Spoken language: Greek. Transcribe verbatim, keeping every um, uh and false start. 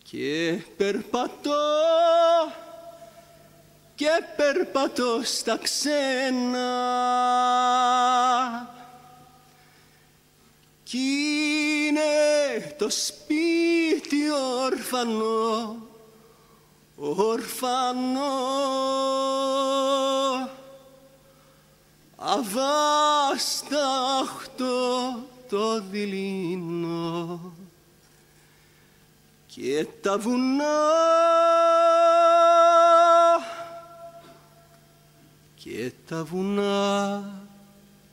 Και περπατώ και περπατώ στα ξένα κι είναι το σπίτι όρφανο, όρφανο αβάσταχτο το δειλινό και τα βουνά και τα βουνά